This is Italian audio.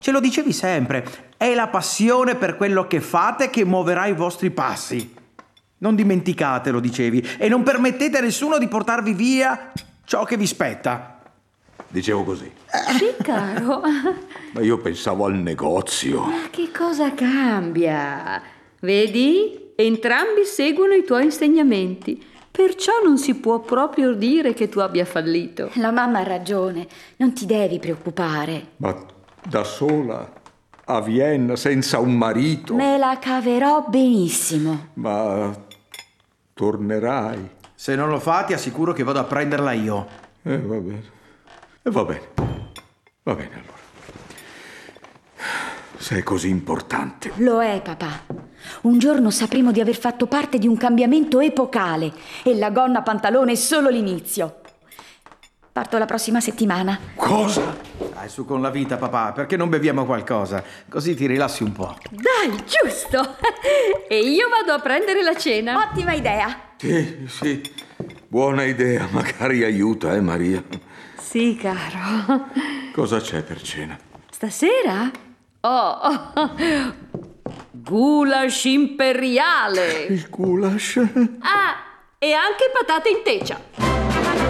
Ce lo dicevi sempre, è la passione per quello che fate che muoverà i vostri passi. Non dimenticate, lo dicevi, e non permettete a nessuno di portarvi via ciò che vi spetta. Dicevo così. Sì, caro. Ma io pensavo al negozio. Ma che cosa cambia? Vedi? Entrambi seguono i tuoi insegnamenti. Perciò non si può proprio dire che tu abbia fallito. La mamma ha ragione, non ti devi preoccupare. Ma da sola, a Vienna, senza un marito. Me la caverò benissimo. Ma tornerai. Se non lo fa, ti assicuro che vado a prenderla io. Va bene. Va bene. Va bene allora. Sei così importante. Lo è, papà. Un giorno sapremo di aver fatto parte di un cambiamento epocale e la gonna pantalone è solo l'inizio. Parto la prossima settimana. Cosa? Dai, su con la vita, papà, perché non beviamo qualcosa? Così ti rilassi un po'. Dai, giusto! E io vado a prendere la cena. Ottima idea. Sì. Buona idea. Magari aiuta, Maria? Sì, caro. Cosa c'è per cena? Stasera? Goulash imperiale. Il goulash? Ah, e anche patate in tecia.